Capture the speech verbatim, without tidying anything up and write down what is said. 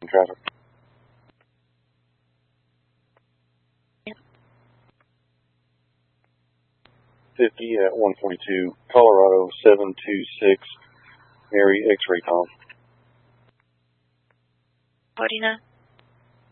traffic. fifty at one forty-two, Colorado seven two six, Mary X-ray Tom. Codina.